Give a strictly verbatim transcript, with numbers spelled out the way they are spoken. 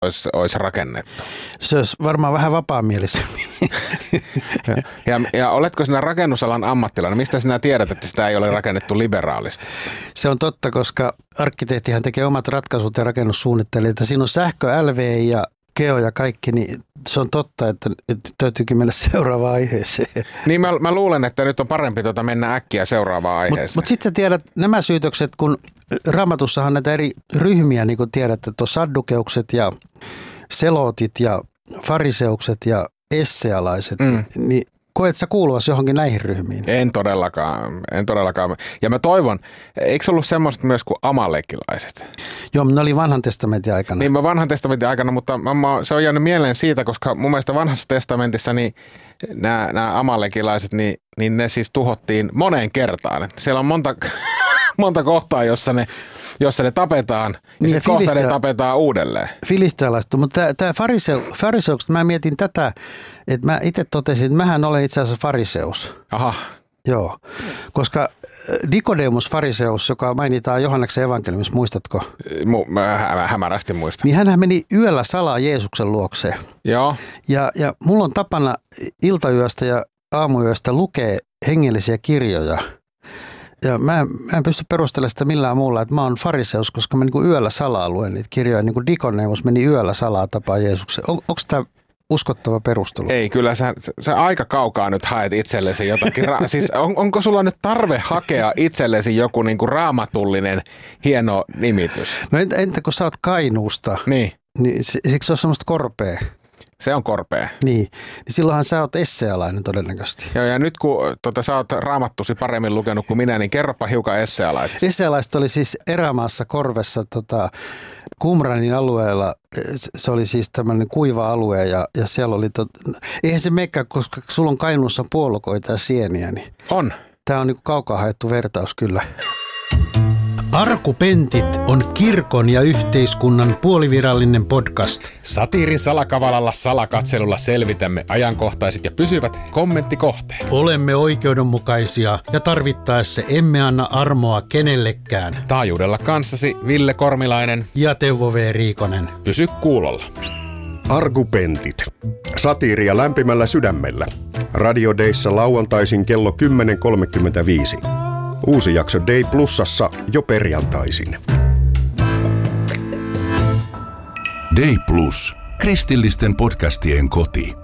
olisi, olisi rakennettu? Se olisi varmaan vähän vapaamielisemmin. ja, ja, ja oletko sinä rakennusalan ammattilainen? Mistä sinä tiedät, että sitä ei ole rakennettu liberaalisti? Se on totta, koska arkkitehtihän tekee omat ratkaisut ja rakennussuunnittelijat. Siinä on sähkö, L V I ja Geo ja kaikki, niin se on totta, että, että täytyykin mennä seuraavaan aiheeseen. Niin mä, mä luulen, että nyt on parempi tuota mennä äkkiä seuraavaan aiheeseen. Mutta mut sitten sä tiedät, nämä syytökset, kun Raamatussahan näitä eri ryhmiä, niin kuin tiedät, että on saddukeukset ja selootit ja fariseukset ja essealaiset, mm. niin koet sä kuuluvasi johonkin näihin ryhmiin? En todellakaan, en todellakaan. Ja mä toivon, eikö se ollut semmoista myös kuin amalekilaiset? Joo, ne oli vanhan testamentin aikana. Niin mä vanhan testamentin aikana, mutta mä, mä, se on jäänyt mieleen siitä, koska mun mielestä vanhassa testamentissa niin nämä, nämä amalekilaiset, niin, niin ne siis tuhottiin moneen kertaan. Että siellä on monta, monta kohtaa, jossa ne, jossa ne tapetaan ja niin sitten kohta ne tapetaan uudelleen. Filistealaiset, mutta tämä fariseu, fariseukset, mä mietin tätä, että mä itse totesin, että mähän olen itse asiassa fariseus. Aha. Joo, koska Nikodemus fariseus, joka mainitaan Johanneksen evankeliumissa, muistatko? Mä hämärästi muistan. Niin hänhän meni yöllä salaa Jeesuksen luokseen. Joo. Ja, ja mulla on tapana iltayöstä ja aamuyöstä lukea hengellisiä kirjoja. Ja mä, mä en pysty perustelemaan sitä millään muulla, että mä oon fariseus, koska mä niin yöllä salaa luen niitä kirjoja. Niin kuin Nikodemus meni yöllä salaa tapaa Jeesuksen. On, onko tämä uskottava perustelu? Ei, kyllä sä, sä aika kaukaa nyt haet itsellesi jotakin. Ra- siis on, onko sulla nyt tarve hakea itsellesi joku niin kuin raamatullinen hieno nimitys? No entä, entä kun sä oot Kainuusta, niin, niin siksi se on semmoista korpea. Se on korpea. Niin, niin silloinhan sä oot essealainen todennäköisesti. Joo, ja nyt kun tota, sä oot raamattusi paremmin lukenut kuin minä, niin kerropa hiukan essealaisista. Essealaiset oli siis erämaassa korvessa tota, Qumranin alueella. Se oli siis tämmöinen kuiva alue ja, ja siellä oli, tot... eihän se mekään, koska sulla on Kainuussa puolukoita ja sieniä. Niin on. Tää on niin kaukaa haettu vertaus kyllä. Arkupentit on kirkon ja yhteiskunnan puolivirallinen podcast. Satiirin salakavalalla salakatselulla selvitämme ajankohtaiset ja pysyvät kommenttikohteet. Olemme oikeudenmukaisia ja tarvittaessa emme anna armoa kenellekään. Taajuudella kanssasi Ville Kormilainen ja Teuvo V. Riikonen. Pysy kuulolla. Arkupentit. Satiiria lämpimällä sydämellä. Radio Dayssa lauantaisin kello kymmenen kolmekymmentäviisi. Uusi jakso Day Plusassa jo perjantaisin. Day Plus. Kristillisten podcastien koti.